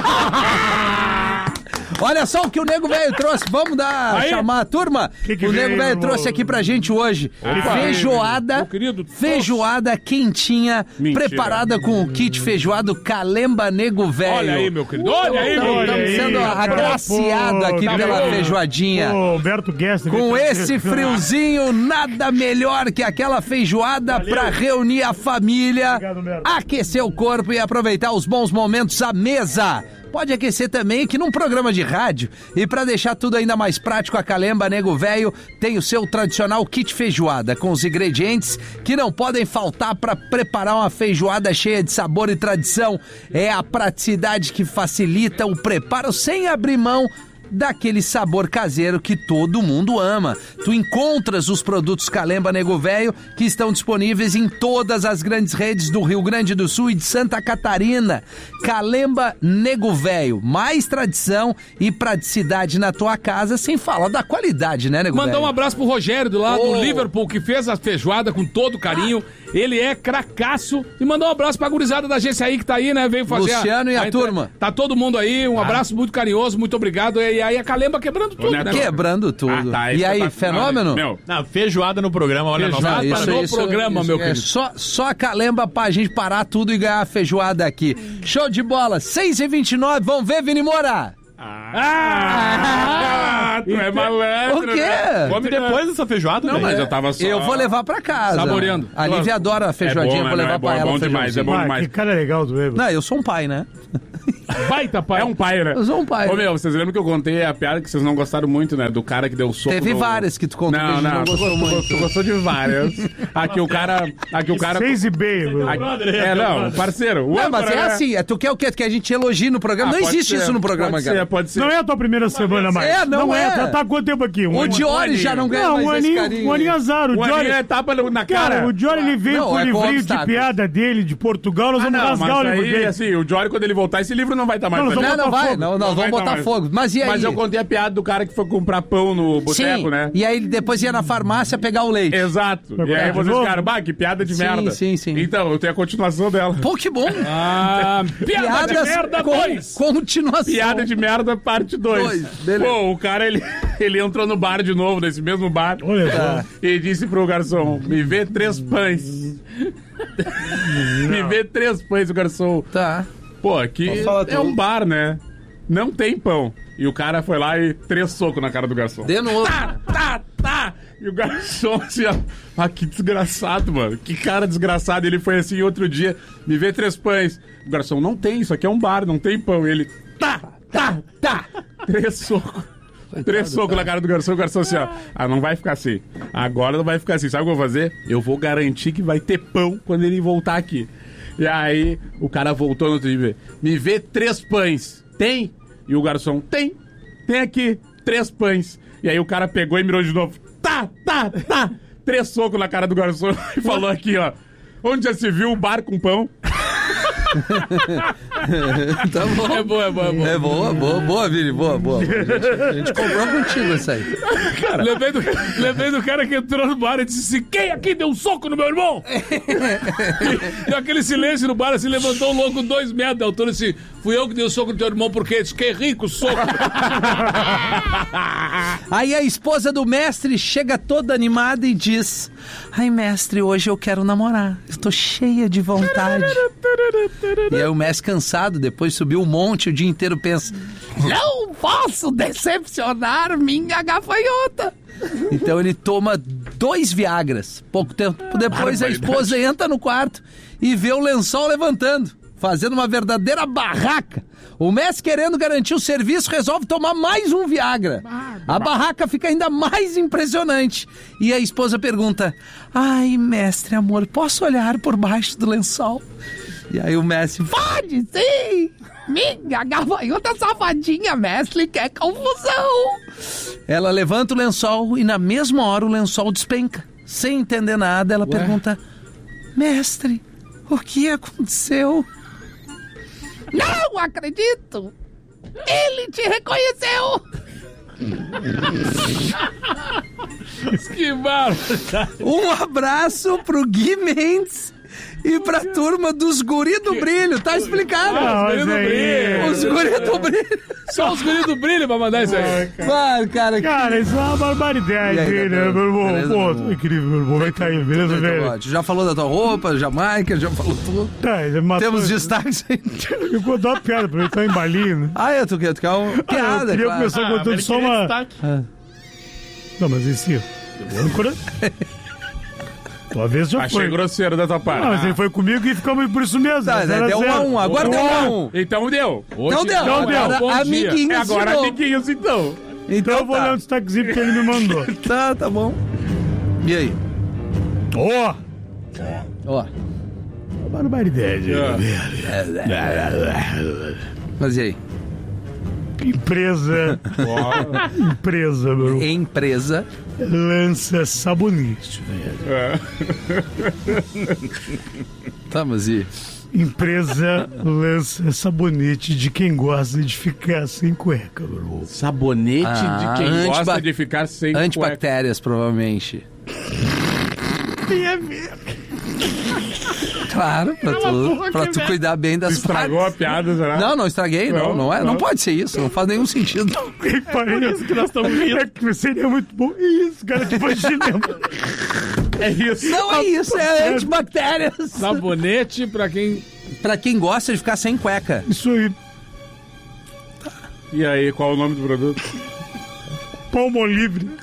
olha só o que o Nego Velho trouxe, vamos Aí. chamar a turma. Que O Nego veio, Velho irmão? trouxe aqui pra gente hoje feijoada, Meu querido, feijoada quentinha, Mentira. preparada com o kit feijoado Calemba Nego Velho. Olha aí, meu querido, olha aí, meu olha querido. Estamos sendo aí, agraciado cara, aqui pô, pela tá feijoadinha. Ô, Humberto Guest. Com esse friozinho, nada melhor que aquela feijoada pra reunir a família, Obrigado, Humberto. aquecer o corpo e aproveitar os bons momentos à mesa. pode aquecer também aqui num programa de rádio. E pra deixar tudo ainda mais prático, a Calemba Nego Velho tem o seu tradicional kit feijoada, com os ingredientes que não podem faltar pra preparar uma feijoada cheia de sabor e tradição. É a praticidade que facilita o preparo sem abrir mão daquele sabor caseiro que todo mundo ama. Tu encontras os produtos Calemba Nego Velho que estão disponíveis em todas as grandes redes do Rio Grande do Sul e de Santa Catarina. Calemba Nego Velho, mais tradição e praticidade na tua casa, sem falar da qualidade, né, Nego Velho? Mandar um abraço pro Rogério do lado do Liverpool, que fez a feijoada com todo carinho. Ele é cracaço. E mandar um abraço pra gurizada da agência aí que tá aí, né? Veio fazer Luciano e a turma. Tá todo mundo aí. Um abraço muito carinhoso, muito obrigado. E aí a Calemba quebrando tudo, né? Quebrando tudo. E aí, fenômeno? Não, feijoada no programa, olha só. Feijoada no programa, meu querido. Só a Calemba pra gente parar tudo e ganhar a feijoada aqui. Show de bola, 6h29, vamos ver, Vini Moura? Tu é malandro. O quê? Né? Come depois dessa feijoada, não, mas eu tava só... Eu vou levar pra casa. Saboreando. A Lívia adora a feijoadinha, vou levar pra ela. É bom demais, é bom demais. Que cara legal do Evo. Não, eu sou um pai, né? Baita pai. É um pai, né? Eu sou um pai. Ô, meu, vocês lembram que eu contei a piada que vocês não gostaram muito, né? Do cara que deu soco. Teve várias que tu contou que a gente não gostou muito. Tu gostou de várias. Aqui o cara... 6,5, meu. Não, parceiro. Não, mas é assim, tu quer o quê? Que a gente elogie no programa? Não existe isso no programa, cara. Pode ser. Não é a tua primeira semana mais. Não é. Já tá há quanto tempo aqui? O Diori já não ganha mais esse carinho. Um aninho azar. O Diori é tapa na cara. Cara, o Diori ele veio com o livrinho de piada dele, de Portugal. Nós vamos rasgar o livro dele. Assim, o Diori, quando ele voltar, esse livro não vai estar mais. Não, vamos botar fogo. Mas e aí? Mas eu contei a piada do cara que foi comprar pão no boteco, né? E aí ele depois ia na farmácia pegar o leite. Exato. E aí vocês ficaram, que piada de merda. Sim. Então, eu tenho a continuação dela. Pô, que bom. Piada de merda 2. Continuação. Piada de merda parte 2. Pô, o cara, ele entrou no bar de novo, nesse mesmo bar. E disse pro garçom, me vê 3 pães. Me vê 3 pães, o garçom. Tá. Pô, aqui é um bar, né? Não tem pão. E o cara foi lá e 3 socos na cara do garçom. De novo. Tá. E o garçom assim, ó. Que desgraçado, mano. Que cara desgraçado. Ele foi assim outro dia, me vê 3 pães. O garçom, não tem, isso aqui é um bar, não tem pão. E ele, tá. 3 socos. 3 socos na cara do garçom. O garçom assim, ó. Não vai ficar assim. Agora não vai ficar assim. Sabe o que eu vou fazer? Eu vou garantir que vai ter pão quando ele voltar aqui. E aí, o cara voltou no outro dia. Me vê 3 pães. Tem? E o garçom, tem aqui 3 pães. E aí o cara pegou e mirou de novo. Tá. 3 socos na cara do garçom e falou aqui, ó. Onde já se viu um bar com pão? Tá bom. É boa, Vini, boa. A gente comprou contigo isso aí. Cara, lembrei do cara que entrou no bar e disse assim, quem aqui deu um soco no meu irmão? Deu aquele silêncio no bar, assim, levantou o louco 2 metros de altura, assim, fui eu que dei o soco no teu irmão, porque disse, que rico soco. Aí a esposa do mestre chega toda animada e diz, ai mestre, hoje eu quero namorar, estou cheia de vontade. E aí o mestre cansado, depois subiu um monte, o dia inteiro pensa, não posso decepcionar minha gafanhota. Então ele toma 2 Viagras. Pouco tempo depois a esposa entra no quarto e vê o lençol levantando, fazendo uma verdadeira barraca. O mestre, querendo garantir o serviço, resolve tomar mais um Viagra. A barraca fica ainda mais impressionante. E a esposa pergunta, ai mestre, amor, posso olhar por baixo do lençol? E aí o mestre, pode sim! Minha gafanhota safadinha, mestre, quer confusão! Ela levanta o lençol e na mesma hora o lençol despenca. Sem entender nada, ela pergunta, mestre, o que aconteceu? Não acredito! Ele te reconheceu! Que bárbaro! Um abraço pro Gui Mendes e pra turma dos Guri do Brilho, tá explicado? Os Guri do Brilho. Só os Guri do Brilho pra mandar isso aí. Cara, isso é uma barbaridade, né, meu irmão? Pô, incrível, meu irmão, vai cair, beleza, velho? Já falou da tua roupa, Jamaica, já falou tudo. Temos destaques aí. Eu contou uma piada pra ele, tá em balinho, né? Tu quer uma piada? Eu queria começar contando só uma... Não, mas esse... Tua vez já Achei foi. grosseiro da tua parte. Não, mas ele foi comigo e ficamos por isso mesmo. Tá, deu 1-1, agora deu 1-1. Então deu. Então deu. Agora amiguinhos. Agora de novo. amiguinhos, então. Então eu vou ler um destaquezinho que ele me mandou. Tá bom. E aí? Ó. Barbaridade. Mas e aí? Empresa, meu. Empresa lança sabonete, Tá, mas e? Empresa lança sabonete de quem gosta de ficar sem cueca, meu. Sabonete de quem gosta de ficar sem cueca. Antibactérias, provavelmente. Tem a ver. Claro, pra tu cuidar bem das Estragou partes. a piada, será? Não estraguei, não pode ser isso, não faz nenhum sentido. Parece que nós estamos rindo. É que seria muito bom. Isso, cara, tipo de lembra. É isso. Não é isso, é antibactérias. Sabonete pra quem gosta de ficar sem cueca. Isso aí. E aí, qual o nome do produto? Palmolive.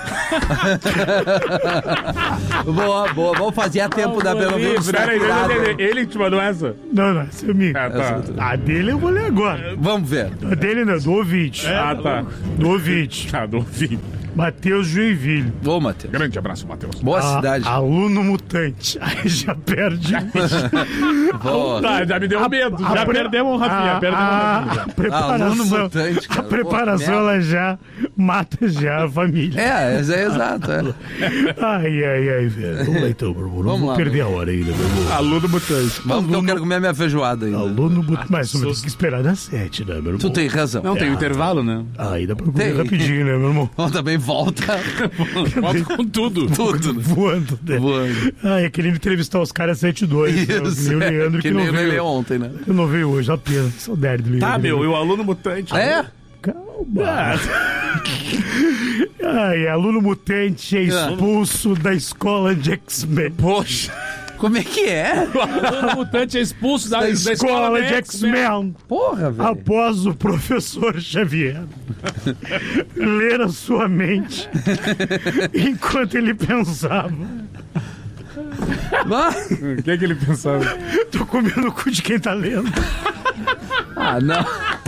Boa. Vamos fazer a tempo da Bela Ele te mandou essa? Não, essa é minha. Tá. A dele eu vou ler agora. Vamos ver. A dele não, do ouvinte. Tá. Do ouvinte. Tá, do ouvinte. Matheus Joinville. Ô, Matheus. Grande abraço, Matheus. Boa cidade. Aluno mutante. Aí já perde. Tá, já me deu medo. Já perdemos o Rafinha. A preparação, Aluno mutante, cara. a preparação ela já mata já a família. É exato. Ai, velho. Vamos lá então, meu irmão. Vamos perder a hora ainda, meu irmão. Aluno mutante. Vamos que eu quero comer a minha feijoada ainda. Aluno mutante. Mas tem que esperar das 7, né, meu irmão? Tu tem razão. Não, tem um intervalo, né? Aí dá pra comer rapidinho, né, meu irmão? Também volta. Volta com tudo. Voando, né? Voando. Querendo entrevistar os caras 7-2. Isso. Né? O Leandro que não veio ontem, né? Eu não veio hoje, a pena. Saudade do Leandro. Tá, meu, e o aluno mutante? Calma. Aluno mutante é expulso da escola de X-Men. Poxa. Como é que é? O aluno mutante é expulso da escola de X-Men. Porra, velho. Após o professor Xavier ler a sua mente enquanto ele pensava. O que ele pensava? Tô comendo o cu de quem tá lendo. Não.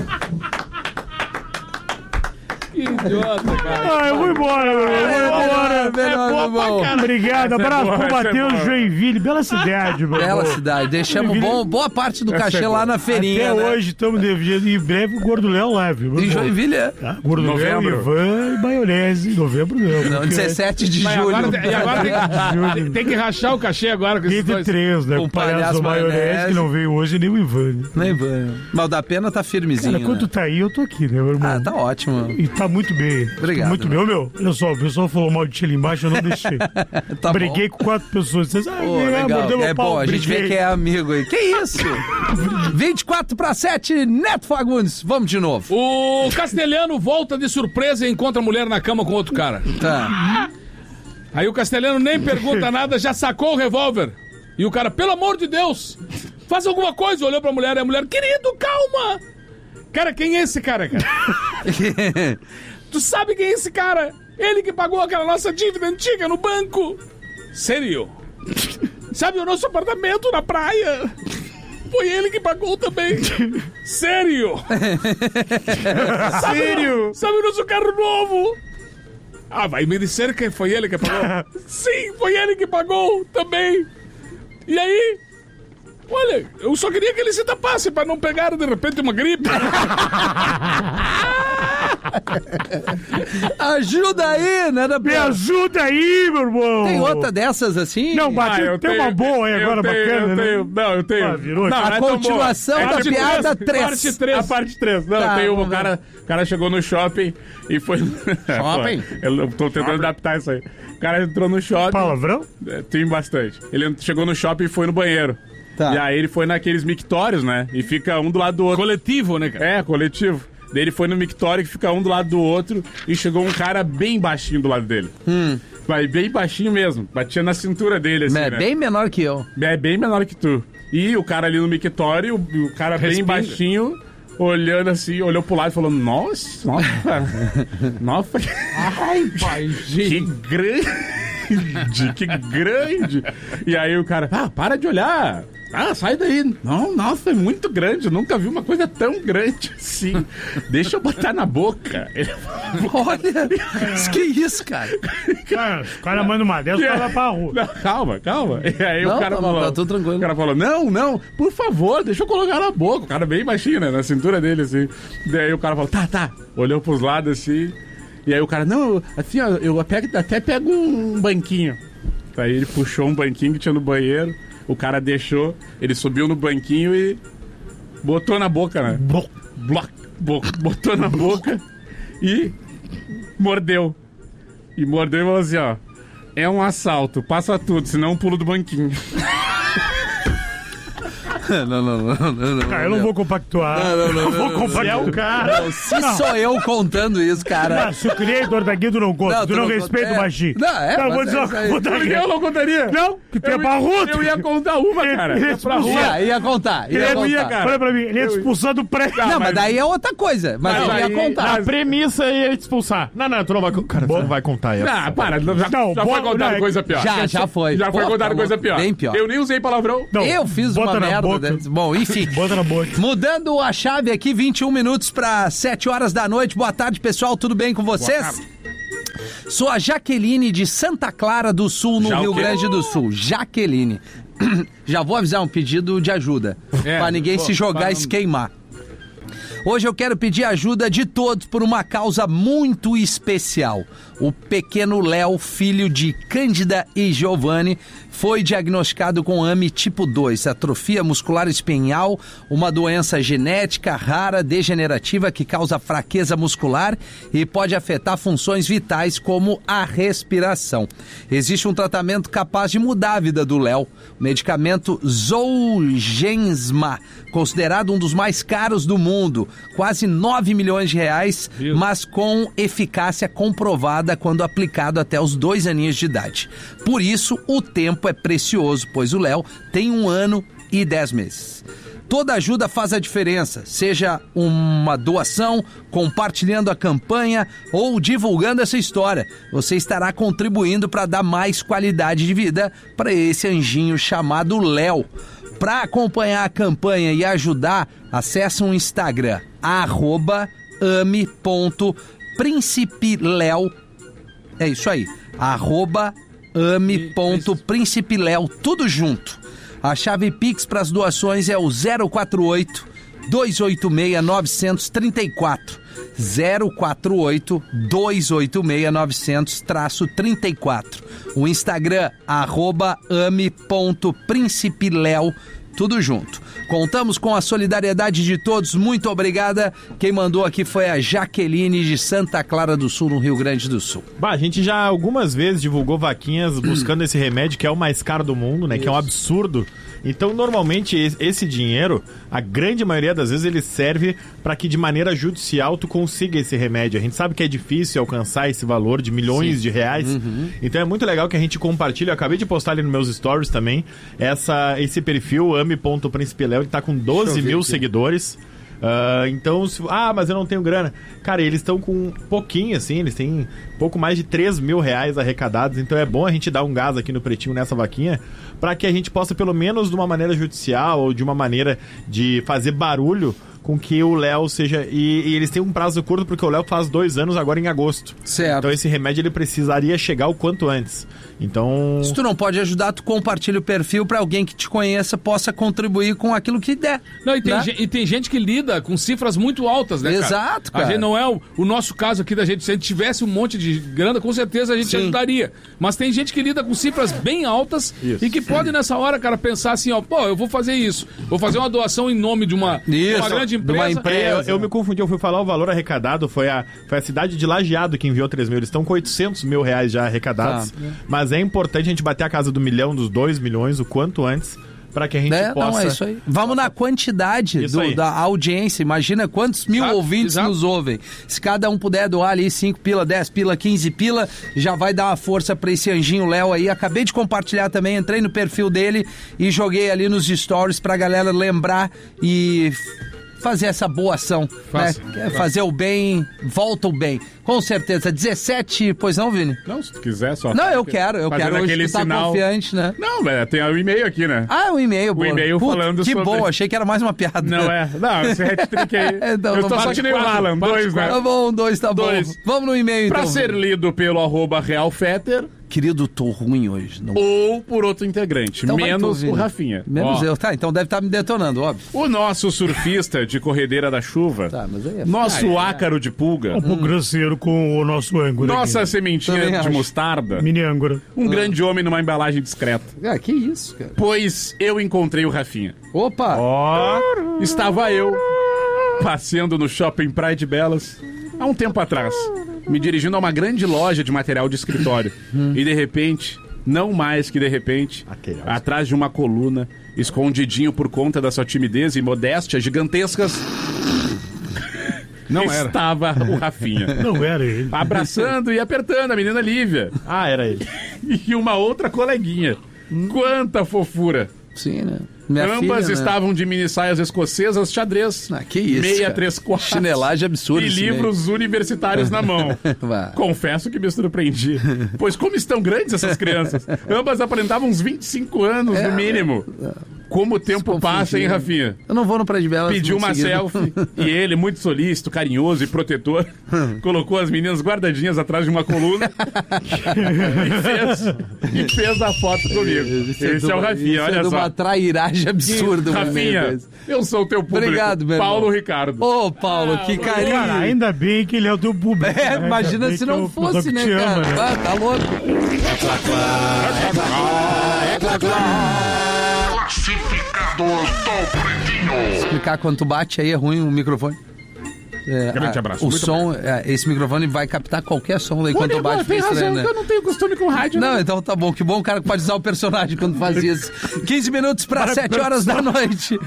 Que idiota, cara. Eu vou embora, meu irmão. Obrigado. Abraço pro Matheus Joinville. Bela cidade, meu irmão. Bela cidade. Deixamos boa parte do cachê lá na feirinha. Até hoje estamos devendo. Em breve o Gordo Léo live. Em Joinville, Gordo Léo, Ivan e maionese. Novembro não. 17 de julho. E agora tem que rachar o cachê agora com esses dois. 3, né? Com o palhaço maionese que não veio hoje, nem o Ivan. Nem Ivan. Mas o da Pena tá firmezinho. Cara, quando tu tá aí, eu tô aqui, né, meu irmão? Tá ótimo. E tá muito bem. Obrigado. Muito bem. Meu, olha só, o pessoal falou mal de ti ali embaixo, eu não deixei. Briguei com 4 pessoas. Vocês, legal. É bom, a gente vê que é amigo aí. Que isso? 24/7, Neto Fagundes. Vamos de novo. O Castelhano volta de surpresa e encontra a mulher na cama com outro cara. Tá. Aí o Castelhano nem pergunta nada, já sacou o revólver. E o cara, pelo amor de Deus, faz alguma coisa. Olhou pra mulher e a mulher, querido, calma. Cara, quem é esse cara? Tu sabe quem é esse cara? Ele que pagou aquela nossa dívida antiga no banco. Sério? Sabe o nosso apartamento na praia? Foi ele que pagou também. Sério? Sério? Sabe o nosso carro novo? Vai me dizer que foi ele que pagou? Sim, foi ele que pagou também. E aí? Olha, eu só queria que ele se tapasse pra não pegar de repente uma gripe. Ajuda aí, né? Me ajuda aí, meu irmão. Tem outra dessas assim? Não, tem uma boa aí agora, bacana. Eu tenho. Virou. A continuação da piada 3. A parte 3. Não, tem uma. O cara chegou no shopping e foi... Shopping? Eu tô tentando adaptar isso aí. O cara entrou no shopping... Palavrão? Tem bastante. Ele chegou no shopping e foi no banheiro. Tá. E aí ele foi naqueles mictórios, né? E fica um do lado do outro. Coletivo, né, cara? É, coletivo. Daí ele foi no mictório que fica um do lado do outro e chegou um cara bem baixinho do lado dele. Mas bem baixinho mesmo. Batia na cintura dele, assim, né? Bem menor que eu. É bem menor que tu. E o cara ali no mictório, o cara bem baixinho, olhando assim, olhou pro lado e falou, nossa. Ai, pai, gente. Que grande... que grande. E aí o cara, para de olhar. Sai daí. Não, nossa, é muito grande. Eu nunca vi uma coisa tão grande assim. Deixa eu botar na boca. Olha, que isso, cara? O cara manda uma dessas, o cara vai pra rua. Não, calma. E aí Não, o cara falou... tá tudo tranquilo. O cara falou, não, por favor, deixa eu colocar na boca. O cara bem baixinho, né? Na cintura dele, assim. Daí o cara falou, tá. Olhou pros lados, assim. E aí o cara, não, assim, ó, eu até pego um banquinho. Aí ele puxou um banquinho que tinha no banheiro. O cara deixou, ele subiu no banquinho e botou na boca, né? Botou na boca e mordeu. E mordeu e falou assim, ó, é um assalto, passa tudo, senão eu pulo do banquinho. Não. Cara, eu não vou compactuar. Não vou compactuar. É o cara. Se sou eu contando isso, cara. Não, se o criador da Guia, tu não conta. Tu não respeita o machinho. Não, vou dizer uma coisa. Por que eu não contaria? Não, que tu é barrudo. Eu ia contar uma, cara. Ia contar. Cara. Olha pra mim, ele ia te expulsar do prédio. Não, mas daí é outra coisa. Mas ele ia contar. A premissa ia te expulsar. Não, tu não vai... Cara, tu não vai contar essa. Não, para. Já foi contado coisa pior. Já foi. Já foi contado coisa pior. Bem pior. Eu nem usei palavrão. Eu fiz uma merda. Bom, enfim. Bota na boca. Mudando a chave aqui, 21 minutos para 7 horas da noite. Boa tarde, pessoal. Tudo bem com vocês? Sou a Jaqueline de Santa Clara do Sul, no Rio Grande do Sul. Jaqueline. Já vou avisar um pedido de ajuda. Para ninguém se jogar e se queimar. Hoje eu quero pedir ajuda de todos por uma causa muito especial. O pequeno Léo, filho de Cândida e Giovanni, foi diagnosticado com AME tipo 2, atrofia muscular espinhal, uma doença genética rara, degenerativa que causa fraqueza muscular e pode afetar funções vitais como a respiração. Existe um tratamento capaz de mudar a vida do Léo, o medicamento Zolgensma, considerado um dos mais caros do mundo, quase 9 milhões de reais, mas com eficácia comprovada quando aplicado até os 2 aninhos de idade. Por isso, o tempo é precioso, pois o Léo tem 1 ano e 10 meses. Toda ajuda faz a diferença, seja uma doação, compartilhando a campanha ou divulgando essa história. Você estará contribuindo para dar mais qualidade de vida para esse anjinho chamado Léo. Para acompanhar a campanha e ajudar, acesse o Instagram, @ame.principeleo. É isso aí, @ame.principeleo, tudo junto. A chave Pix para as doações é o 048 286 934. 048 286 900-34. O Instagram, @ame.principeleo, tudo junto. Contamos com a solidariedade de todos, muito obrigada. Quem mandou aqui foi a Jaqueline de Santa Clara do Sul, no Rio Grande do Sul. A gente já algumas vezes divulgou vaquinhas buscando esse remédio, que é o mais caro do mundo, né? Isso. Que é um absurdo. Então, normalmente, esse dinheiro, a grande maioria das vezes, ele serve para que de maneira judicial tu consiga esse remédio. A gente sabe que é difícil alcançar esse valor de milhões de reais. Então é muito legal que a gente compartilhe. Eu acabei de postar ali nos meus stories também esse perfil, ame.principeleo, que tá com 12 mil seguidores. Então, mas eu não tenho grana. Cara, eles estão com um pouquinho, assim, eles têm pouco mais de 3 mil reais arrecadados. Então é bom a gente dar um gás aqui no Pretinho nessa vaquinha, para que a gente possa, pelo menos de uma maneira judicial ou de uma maneira de fazer barulho, com que o Léo seja... E eles têm um prazo curto, porque o Léo faz 2 anos agora em agosto. Certo. Então esse remédio ele precisaria chegar o quanto antes. Então... Se tu não pode ajudar, tu compartilha o perfil para alguém que te conheça possa contribuir com aquilo que der. Não, e tem gente que lida com cifras muito altas, né, cara? Exato, cara. A gente não é o nosso caso aqui da gente. Se a gente tivesse um monte de grana, com certeza a gente ajudaria. Mas tem gente que lida com cifras bem altas e que pode nessa hora, cara, pensar assim, ó, eu vou fazer isso. Vou fazer uma doação em nome de uma grande empresa. Eu me confundi, eu fui falar o valor arrecadado, foi a cidade de Lajeado que enviou 3 mil. Eles estão com 800 mil reais já arrecadados. Mas é importante a gente bater a casa do 1 milhão, dos 2 milhões, o quanto antes, para que a gente possa... Não, é isso aí. Vamos na quantidade da audiência. Imagina quantos mil ouvintes nos ouvem. Se cada um puder doar ali 5 pila, 10 pila, 15 pila, já vai dar uma força para esse anjinho Léo aí. Acabei de compartilhar também, entrei no perfil dele e joguei ali nos stories pra galera lembrar e fazer essa boa ação, né? Fazer o bem, volta o bem. Com certeza. 17, pois não, Vini? Não, se tu quiser só. Não, eu quero hoje tu tá confiante, né? Não, velho, tem o e-mail aqui, né? Ah, o e-mail, O e-mail falando que sobre... bom, achei que era mais uma piada. Não, esse hat-trick aí. Então, eu tô só que nem o Alan, 2, né? Tá bom, 2 tá bom. Vamos no e-mail, então. Pra ser lido pelo @realfetter. Querido, tô ruim hoje. Não... Ou por outro integrante, então menos o Rafinha. Menos eu. Tá, então deve estar me detonando, óbvio. O nosso surfista de corredeira da chuva, mas aí nosso ácaro de pulga. Um pouco grosseiro com o nosso ângora. Nossa aqui. sementinha de mostarda. Mini ângora. Um grande homem numa embalagem discreta. Que isso, cara. Pois eu encontrei o Rafinha. Opa! Estava eu passeando no shopping Praia de Belas há um tempo atrás, me dirigindo a uma grande loja de material de escritório. E de repente, não mais que de repente, atrás de uma coluna, escondidinho por conta da sua timidez e modéstia gigantescas, estava o Rafinha. Não era ele. Abraçando e apertando a menina Lívia. Era ele. E uma outra coleguinha. Quanta fofura. Sim, né? Ambas filha, estavam de mini saias escocesas, xadrez. Que isso, meia, cara. 3/4. Chinelagem absurda. E livros universitários na mão. Confesso que me surpreendi. Pois como estão grandes essas crianças? Ambas aparentavam uns 25 anos, no mínimo. Como o tempo passa, hein, Rafinha? Eu não vou no Praia de Belas. Pediu uma selfie e ele, muito solícito, carinhoso e protetor, colocou as meninas guardadinhas atrás de uma coluna e fez a foto comigo. Esse é o Rafinha, olha só. Uma trairagem absurda. Rafinha, eu sou o teu público. Obrigado, meu Paulo irmão. Ricardo. Ô, Paulo, que carinho. Cara, ainda bem que ele é o teu público. Imagina se não fosse, né, cara? Tá louco. Classificados do Pretinho. Explicar quando tu bate aí é ruim o microfone. Grande abraço. O som, esse microfone vai captar qualquer som daí quando tu bate. Tem razão, né? eu não tenho costume com rádio. Não, então tá bom. Que bom o cara que pode usar o personagem quando faz isso. 15 minutos para 7 horas da noite.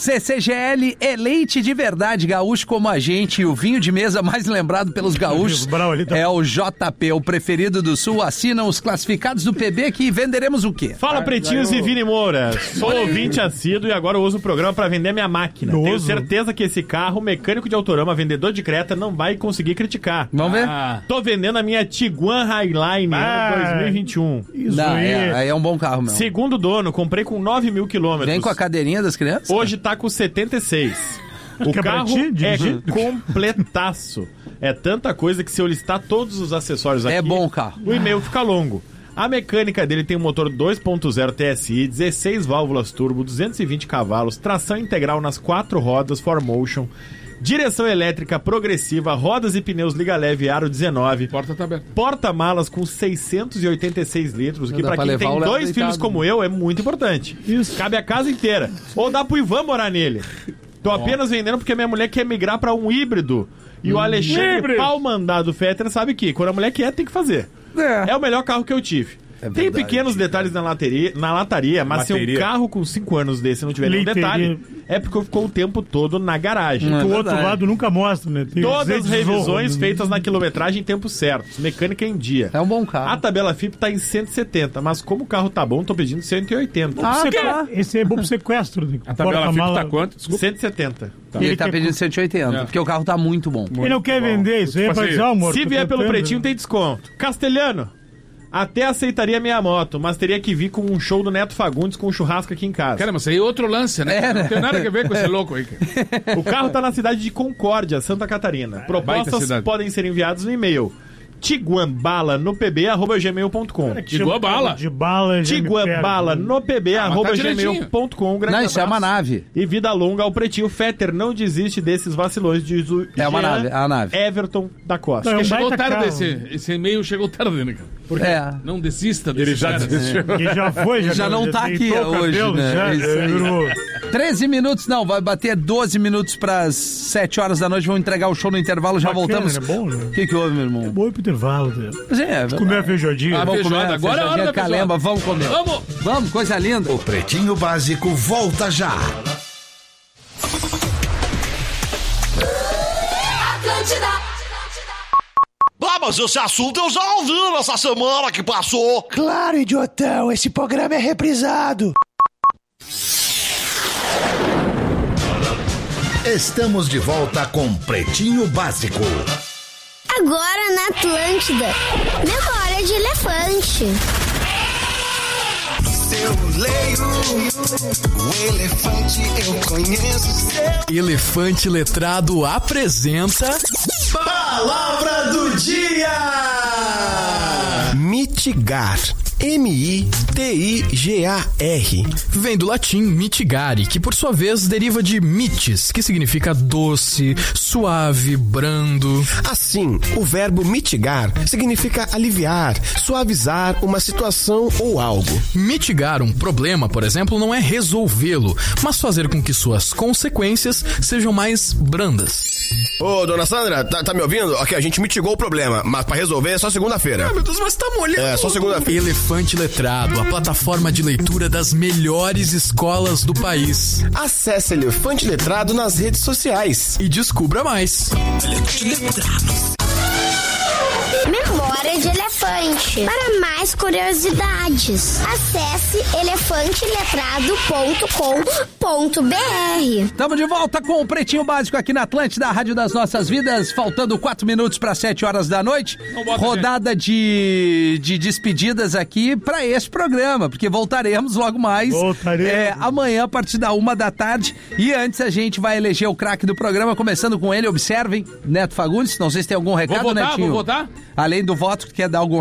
CCGL é leite de verdade, gaúcho como a gente. E o vinho de mesa mais lembrado pelos gaúchos é o JP, o preferido do Sul. Assinam os classificados do PB que venderemos o quê? Fala, pretinhos e Vini Moura. Sou ouvinte assíduo e agora eu uso o programa para vender minha máquina. Tenho certeza que esse carro, mecânico de Autorama, vendedor de Creta, não vai conseguir criticar. Vamos ver? Tô vendendo a minha Tiguan Highline ano 2021. Isso aí é um bom carro mesmo. Segundo dono, comprei com 9 mil quilômetros. Vem com a cadeirinha das crianças? Hoje tá com 76. O carro é completaço. É tanta coisa que se eu listar todos os acessórios aqui... É bom o carro. O e-mail fica longo. A mecânica dele tem um motor 2.0 TSI, 16 válvulas turbo, 220 cavalos, tração integral nas 4 rodas 4Motion, direção elétrica progressiva, rodas e pneus liga leve aro 19. Porta tá aberta. Porta-malas com 686 litros, que pra quem tem 2 filhos como eu é muito importante. Isso. Cabe a casa inteira. Ou dá pro Ivan morar nele. Tô apenas vendendo porque a minha mulher quer migrar pra um híbrido. E o Alexandre Palmandá do Fetter sabe que quando a mulher quer, tem que fazer. É o melhor carro que eu tive. Tem pequenos detalhes na lataria, mas se um carro com 5 anos desse não tiver nenhum detalhe, é porque ficou o tempo todo na garagem. O outro lado nunca mostra, né? Tem todas as revisões feitas na quilometragem em tempos certos. Mecânica em dia. É um bom carro. A tabela FIP tá em 170, mas como o carro tá bom, tô pedindo 180. Esse é bom pro sequestro. A tabela FIP tá quanto? Desculpa. 170. E ele tá pedindo 180, porque o carro tá muito bom. Ele não quer vender isso aí, pra dizer, amor. Se vier pelo Pretinho, tem desconto. Castelhano, até aceitaria minha moto, mas teria que vir com um show do Neto Fagundes com um churrasco aqui em casa. Cara, mas aí é outro lance, né? Não tem nada a ver com esse louco aí. O carro tá na cidade de Concórdia, Santa Catarina. Propostas podem ser enviadas no e-mail tiguanbala no pb@gmail.com. Tiguanbala? Tiguanbala no pb@gmail.com. Não, isso é uma nave. E vida longa ao Pretinho. Fetter não desiste desses vacilões de É uma nave, é a nave. Everton da Costa. Não, chegou tarde esse e-mail, chegou tarde, né, cara? Porque não desista desse. Ele já desistiu. Ele já foi, já não tá aqui hoje, né? 13 minutos, não, vai bater 12 minutos pras 7 horas da noite, vamos entregar o show no intervalo, já voltamos. É bom, né? O que houve, meu irmão? É bom ir pro intervalo, né? Comer a feijoadinha. Vamos comer a agora é a hora da Calemba, vamos comer. Vamos, coisa linda. O Pretinho Básico volta já. Mas esse assunto eu já ouvi nessa semana que passou. Claro, idiotão, esse programa é reprisado. Estamos de volta com Pretinho Básico. Agora na Atlântida, memória de elefante. Eu leio o elefante, eu conheço seu. Elefante Letrado apresenta Palavra do Dia! Mitigar. M-I-T-I-G-A-R. Vem do latim mitigare, que por sua vez deriva de mitis, que significa doce, suave, brando. Assim, o verbo mitigar significa aliviar, suavizar uma situação ou algo. Mitigar um problema, por exemplo, não é resolvê-lo, mas fazer com que suas consequências sejam mais brandas. Ô, dona Sandra, tá me ouvindo? Ok, a gente mitigou o problema, mas pra resolver é só segunda-feira. Ah, meu Deus, mas tá molhando. É, só segunda-feira. Elefante Letrado, a plataforma de leitura das melhores escolas do país. Acesse Elefante Letrado nas redes sociais. E descubra mais. Memória de elefante. Para mais curiosidades, acesse elefanteletrado.com.br. Estamos de volta com o Pretinho Básico aqui na Atlântida, a Rádio das Nossas Vidas, faltando 4 minutos para 7 horas da noite. Rodada de despedidas aqui para este programa, porque voltaremos logo mais. Amanhã a partir da 1 da tarde. E antes a gente vai eleger o craque do programa, começando com ele. Observem, Neto Fagundes. Não sei se tem algum recado, Netinho. Vou votar? Além do voto, quer dar algum